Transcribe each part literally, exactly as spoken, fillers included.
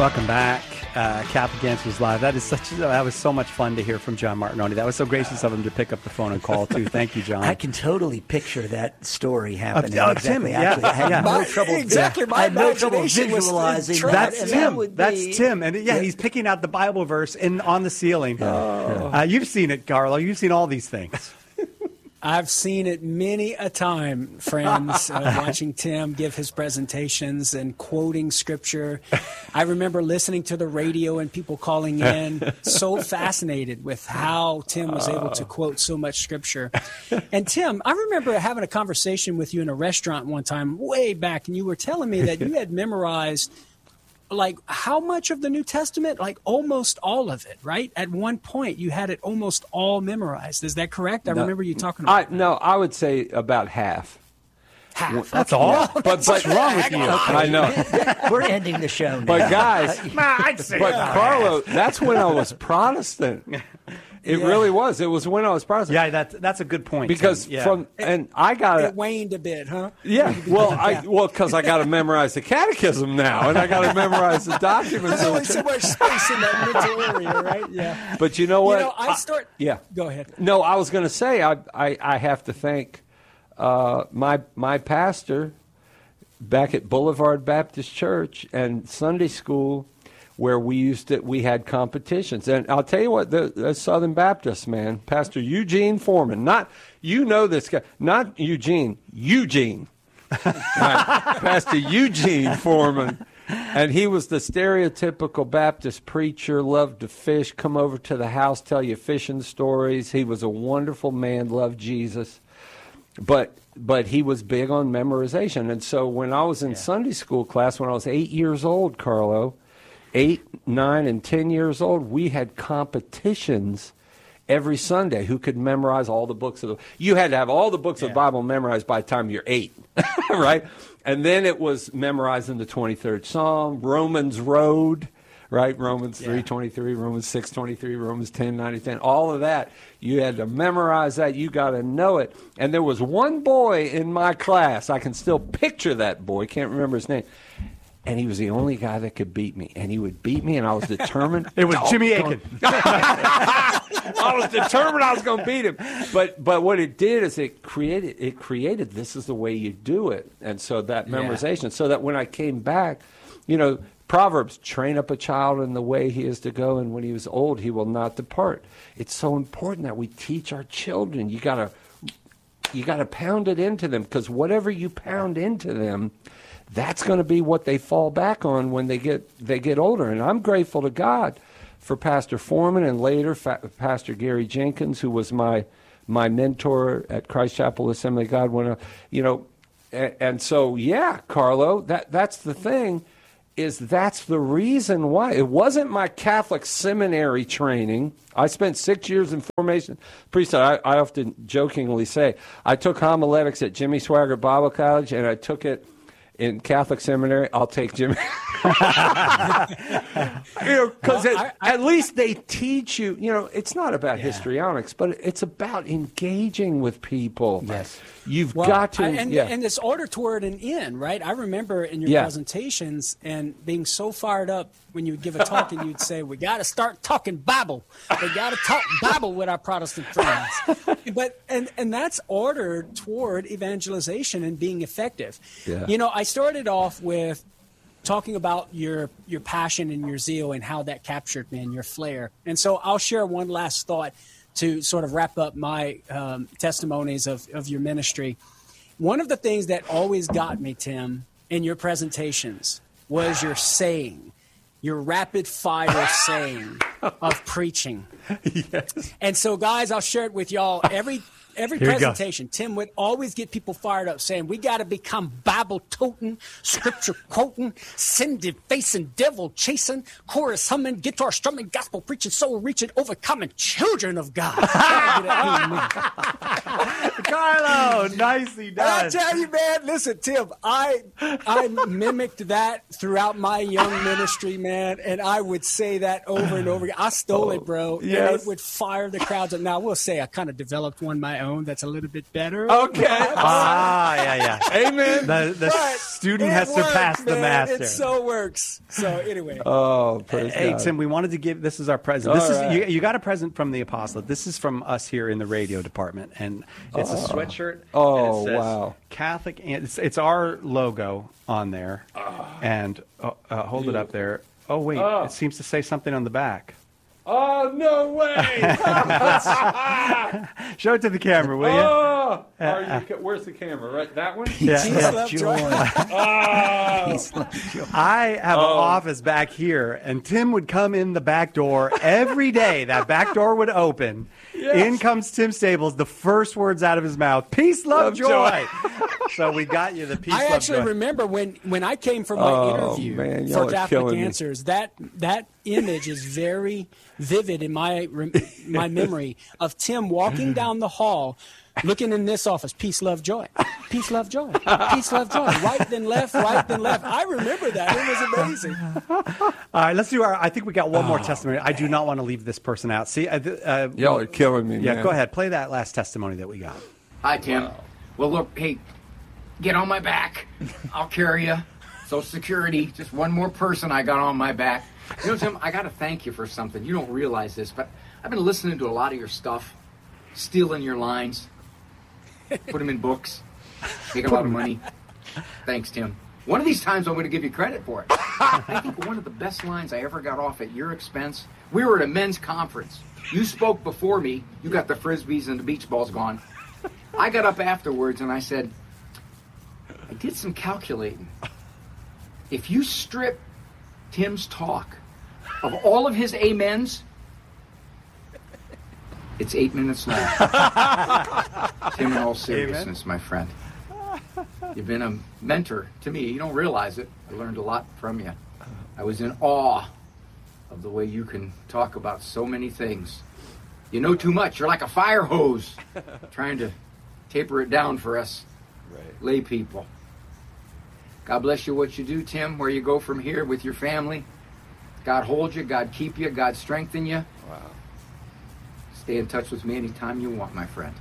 Welcome back. Uh, Catholic Answers Live. That is such. That was so much fun to hear from John Martinoni. That was so gracious of him to pick up the phone and call too. Thank you, John. I can totally picture that story happening. Uh, uh, exactly. Tim, Actually, yeah, I had yeah. no My, trouble. Exactly. My I had no trouble imagination was visualizing. trapped. That, That's and Tim. that would That's be, Tim. And yeah, yeah, he's picking out the Bible verse in on the ceiling. Oh. Uh, you've seen it, Carlo. You've seen all these things. I've seen it many a time, friends, uh, watching Tim give his presentations and quoting scripture. I remember listening to the radio and people calling in, so fascinated with how Tim was able to quote so much scripture. And Tim, I remember having a conversation with you in a restaurant one time way back, and you were telling me that you had memorized like how much of the New Testament? Like almost all of it, right? At one point, you had it almost all memorized. Is that correct? I no, remember you talking about I, that. No, I would say about half. Half. That's all? Yeah. But, but, What's wrong with you? I know. We're ending the show now. But guys, I'd say but Carlo, that's when I was Protestant. It Yeah. really was. It was when I was Protestant. Yeah, that's that's a good point. Because Tim. Yeah. from and I got It it. waned a bit, huh? Yeah, well, I well because I got to memorize the catechism now, and I got to memorize the documents. There's only so much space in that mental area, right? Yeah. But you know what? You know, I start. yeah. Go ahead. No, I was going to say I, I I have to thank uh, my my pastor back at Boulevard Baptist Church and Sunday school, where we used to we had competitions. And I'll tell you what, the, the Southern Baptist man, Pastor Eugene Foreman, not you know this guy, not Eugene, Eugene, right, Pastor Eugene Foreman. And he was the stereotypical Baptist preacher, loved to fish, come over to the house, tell you fishing stories. He was a wonderful man, loved Jesus. But but he was big on memorization. And so when I was in yeah. Sunday school class, when I was eight years old, Carlo, eight, nine, and ten years old, we had competitions every Sunday who could memorize all the books of the You had to have all the books yeah. of the Bible memorized by the time you're eight, right? And then it was memorizing the twenty-third Psalm, Romans Road, right? Romans yeah. three twenty-three, Romans six twenty-tee, Romans ten ninety, ten, all of that. You had to memorize that. You got to know it. And there was one boy in my class. I can still picture that boy. Can't remember his name. And he was the only guy that could beat me. And he would beat me, and I was determined. It was Jimmy Aiken. I was determined I was going to beat him. But but what it did is it created, it created this is the way you do it. And so that memorization. Yeah. So that when I came back, you know, Proverbs, train up a child in the way he is to go, and when he is old, he will not depart. It's so important that we teach our children. You got to you got to pound it into them, because whatever you pound into them, that's going to be what they fall back on when they get they get older. And I'm grateful to God for Pastor Foreman and later Fa- Pastor Gary Jenkins, who was my my mentor at Christ Chapel Assembly of God. When I, you know, and, and so yeah, Carlo, that that's the thing. Is that's the reason why. It wasn't my Catholic seminary training. I spent six years in formation priesthood. I, I often jokingly say I took homiletics at Jimmy Swaggart Bible College, and I took it in Catholic seminary. I'll take Jimmy. you know, because well, at, at least they teach you. You know, it's not about yeah. histrionics, but it's about engaging with people. Yes. You've well, got to, I, and, yeah. and it's order toward an end, right? I remember in your yeah. presentations and being so fired up when you would give a talk and you'd say, we got to start talking Bible. We got to talk Bible with our Protestant friends. But and, and that's ordered toward evangelization and being effective. Yeah. You know, I started off with talking about your your passion and your zeal and how that captured me and your flair. And so I'll share one last thought to sort of wrap up my um, testimonies of, of your ministry. One of the things that always got me, Tim, in your presentations was your saying, your rapid fire saying of preaching. Yes. And so, guys, I'll share it with y'all. Every Every Here presentation, Tim would always get people fired up saying, we got to become Bible-toting, scripture-quoting, sin-defacing, devil-chasing, chorus humming, guitar-strumming, gospel-preaching, soul-reaching, overcoming children of God. Carlo, nicely done. I tell you, man, listen, Tim, I I mimicked that throughout my young ministry, man, and I would say that over and over. forget. I stole it, bro. And yes. it would fire the crowds up. Now, I will say I kind of developed one my own that's a little bit better. Okay. Ah, yeah, yeah. Amen. The, the But student it has works, surpassed the man. master. It so works. So anyway. Oh, praise Hey, God. Tim, we wanted to give, this is our present. This All is right. you, you got a present from the Apostle. This is from us here in the radio department. And it's a sweatshirt. Oh, and it says wow. Catholic, and it's, it's our logo on there. And uh, uh, hold it up there. Oh, wait. Oh. It seems to say something on the back. Oh, no way. Show it to the camera, will you? Oh, are you, where's the camera? Right, that one? Yeah. Peace, Yeah. love, joy. Oh. Peace, love, joy. I have Oh. an office back here, and Tim would come in the back door every day. That back door would open. Yes. In comes Tim Staples. The first words out of his mouth: "Peace, love, Love, joy." So we got you the peace, I love, actually joy. remember when, when I came for my Oh, interview man, y'all for are Catholic killing me. Answers. That that image is very vivid in my rem- my memory of Tim walking down the hall, looking in this office. Peace, love, joy. Peace, love, joy. Peace, love, joy. Right then left. Right then left. I remember that. It was amazing. All right, let's do our. I think we got one more testimony. I do not want to leave this person out. See, uh, th- uh, Y'all are killing me, yeah, man. go ahead. Play that last testimony that we got. Hi, Tim. Well, look, hey, get on my back. I'll carry you. Social Security, just one more person I got on my back. You know, Tim, I got to thank you for something. You don't realize this, but I've been listening to a lot of your stuff, stealing your lines, put them in books, make a lot of money. Thanks, Tim. One of these times I'm going to give you credit for it. I think one of the best lines I ever got off at your expense, we were at a men's conference. You spoke before me. You got the Frisbees and the beach balls gone. I got up afterwards and I said, I did some calculating. If you strip Tim's talk of all of his amens, it's eight minutes long. Tim, in all seriousness, my friend, you've been a mentor to me. You don't realize it. I learned a lot from you. I was in awe of the way you can talk about so many things. You know too much. You're like a fire hose trying to taper it down for us right. lay people. God bless you what you do, Tim, where you go from here with your family. God hold you, God keep you, God strengthen you. Wow. Stay in touch with me anytime you want, my friend.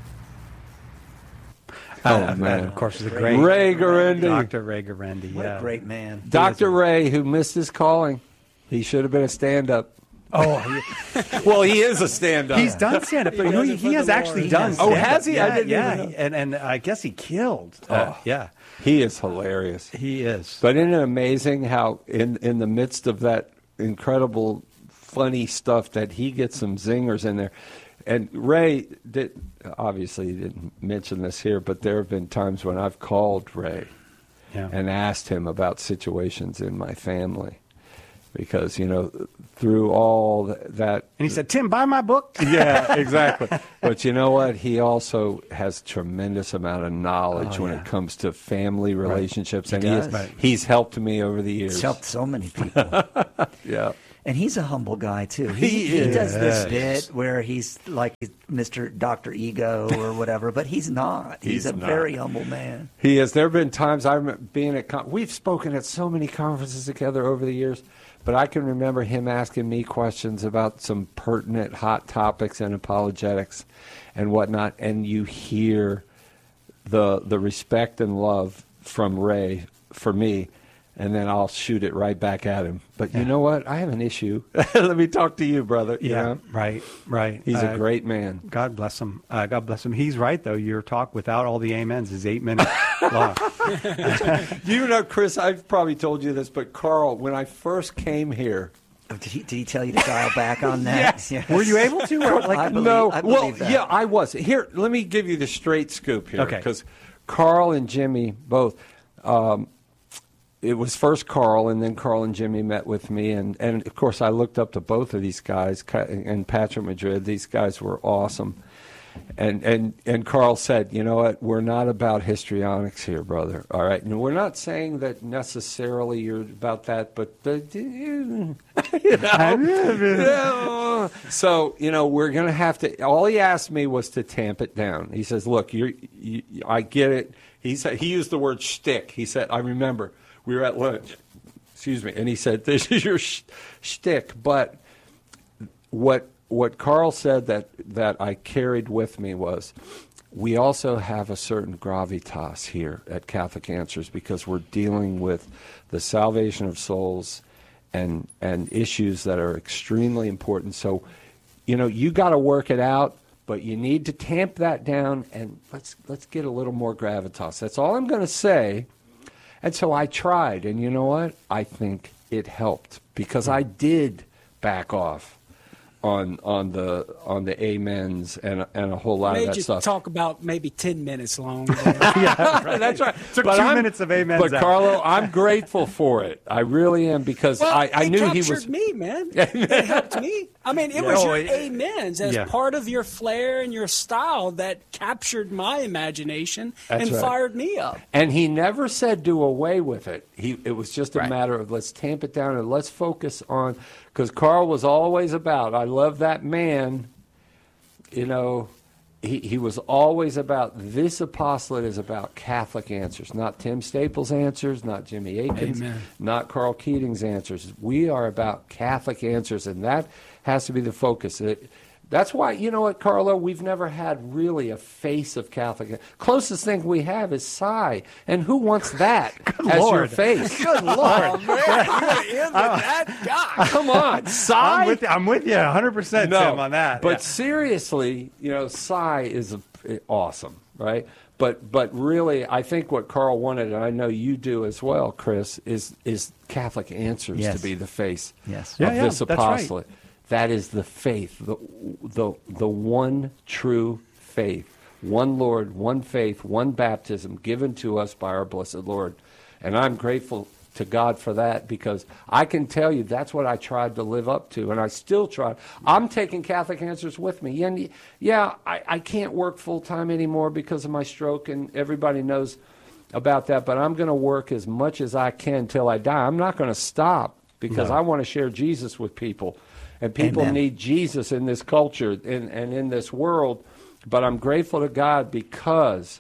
Oh, Uh, man. Of course, is a great Ray Garendi. Doctor Ray Garendi. What yeah. a great man. Doctor Ray, who missed his calling. He should have been a stand-up. Oh, he, Well, he is a stand-up. he's done stand up. He But you know, does he, it he for has the actually Lord. done. He Oh, stand-up. has he? Yeah, I didn't yeah. even know. And and I guess he killed. Uh, Oh. yeah, He is hilarious. he is. But isn't it amazing how in, in the midst of that incredible funny stuff that he gets some zingers in there. And Ray, did, obviously he didn't mention this here, but there have been times when I've called Ray Yeah. and asked him about situations in my family. Because, you know, through all th- that... And he said, "Tim, buy my book." Yeah, exactly. But you know what? He also has tremendous amount of knowledge Oh, when yeah. it comes to family relationships, and he does. has, Right. he's helped me over the years. It's helped so many people. Yeah. And he's a humble guy, too. He He, he does this is. bit where he's like Mister Doctor Ego or whatever, but he's not. He's, He's a not. very humble man. He is. There have been times I remember being at con- we've spoken at so many conferences together over the years, but I can remember him asking me questions about some pertinent hot topics and apologetics and whatnot, and you hear the the respect and love from Ray for me, and then I'll shoot it right back at him. But you know what? I have an issue. Let me talk to you, brother. You Yeah, know? right, right. He's Uh, a great man. God bless him. Uh, God bless him. He's right, though. Your talk without all the amens is eight minutes long. You know, Chris, I've probably told you this, but Carl, when I first came here, Did he, did he tell you to dial back on that? Yes. Were you able to? Or like, I believe, no, I believe well, that. yeah, I was. Here, let me give you the straight scoop here. Okay. Because Carl and Jimmy both, um, it was first Carl, and then Carl and Jimmy met with me. And, and, of course, I looked up to both of these guys, Ca- and Patrick Madrid. These guys were awesome. And, and and Carl said, you know what, we're not about histrionics here, brother, all right? And we're not saying that necessarily you're about that, but, the, you know. So, you know, we're going to have to, all he asked me was to tamp it down. He says, look, you're, you, I get it. He said, he used the word shtick. He said, I remember, we were at lunch, excuse me, and he said, this is your sh- shtick, but what what Carl said that that I carried with me was, we also have a certain gravitas here at Catholic Answers because we're dealing with the salvation of souls and and issues that are extremely important. So, you know, you got to work it out, but you need to tamp that down and let's let's get a little more gravitas. That's all I'm going to say. And so I tried, and you know what? I think it helped because I did back off on on the on the amens and and a whole lot Made of that you stuff. talk about maybe ten minutes long. yeah, right. That's right. Took But two I'm- minutes of amens But out. Carlo, I'm grateful for it. I really am because Well, I, I it knew captured he was. me, man. It helped me. I mean, it was Oh, your it- amens as yeah. part of your flair and your style that captured my imagination That's and right. fired me up. And he never said do away with it. He it was just a Right. matter of let's tamp it down and let's focus on, because Carl was always about, I love that man, you know, he, he was always about, this apostolate is about Catholic answers, not Tim Staples' answers, not Jimmy Akin's, Amen. not Carl Keating's answers. We are about Catholic answers, and that has to be the focus. It, That's why, you know what, Carlo, we've never had really a face of Catholic. Closest thing we have is Cy. And who wants that as your Lord. face? Good Lord. Oh, man, you're in with that guy. Come on, Cy. I'm with you. I'm with you one hundred percent, no, Tim, on that. But Yeah. seriously, you know, Cy is a, awesome, right? But but really, I think what Carl wanted, and I know you do as well, Chris, is is Catholic answers Yes. to be the face Yes. of Yeah, yeah, this that's right. apostolate. That is the faith, the, the, the one true faith. One Lord, one faith, one baptism given to us by our blessed Lord. And I'm grateful to God for that because I can tell you that's what I tried to live up to, and I still try. I'm taking Catholic Answers with me. And yeah, I, I can't work full-time anymore because of my stroke, and everybody knows about that, but I'm going to work as much as I can till I die. I'm not going to stop because No. I want to share Jesus with people. And people Amen. need Jesus in this culture and, and in this world. But I'm grateful to God because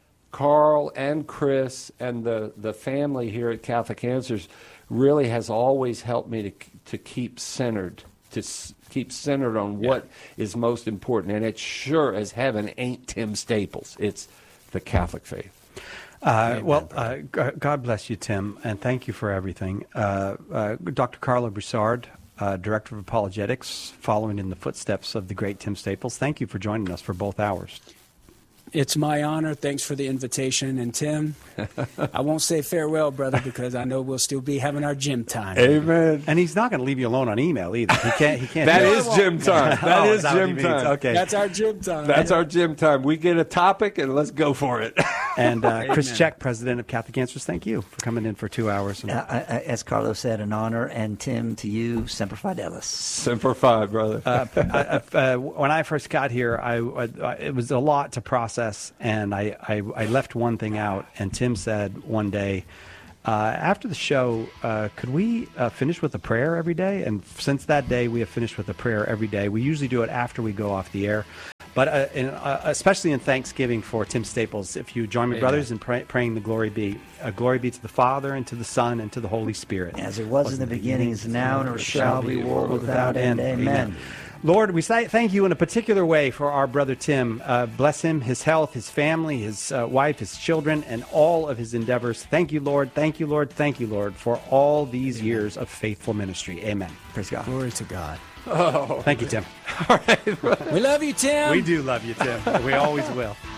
Carl and Chris and the, the family here at Catholic Answers really has always helped me to to keep centered, to s- keep centered on what is most important. And it sure as heaven ain't Tim Staples. It's the Catholic faith. Uh, well, uh, g- God bless you, Tim, and thank you for everything. Uh, uh, Doctor Carlo Broussard, uh, Director of Apologetics, following in the footsteps of the great Tim Staples. Thank you for joining us for both hours. It's my honor. Thanks for the invitation. And Tim, I won't say farewell, brother, because I know we'll still be having our gym time. Amen. And he's not going to leave you alone on email either. He can't. He can't. That do is it. gym time. That Oh, is that what he gym means? time. Okay. That's our gym time. That's our gym time. We get a topic and let's go for it. And uh, Chris Amen. Check, President of Catholic Answers, thank you for coming in for two hours. And, Uh, I, I, as Carlos said, an honor. And Tim, to you, Semper Fidelis. Semper Fi, brother. uh, I, I, uh, when I first got here, I, I, it was a lot to process, and I, I, I left one thing out. And Tim said one day, uh, after the show, uh, could we uh, finish with a prayer every day? And since that day, we have finished with a prayer every day. We usually do it after we go off the air. But uh, in, uh, especially in Thanksgiving for Tim Staples, if you join me, Amen. brothers, in pray, praying the glory be, uh, glory be to the Father, and to the Son, and to the Holy Spirit. As it was in the beginning, is now, and ever shall be, world without end. Amen. Lord, we say thank you in a particular way for our brother Tim. Uh, bless him, his health, his family, his uh, wife, his children, and all of his endeavors. Thank you, Lord. Thank you, Lord. Thank you, Lord, for all these years of faithful ministry. Amen. Praise God. Glory to God. Thank you, Tim. We love you, Tim. We do love you, Tim. We always will.